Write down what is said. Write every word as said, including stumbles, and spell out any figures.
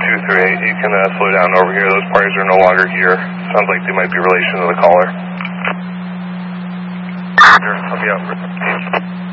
two three eight, you can uh, slow down over here. Those parties are no longer here. Sounds like they might be relation to the caller. Roger, I'll be out for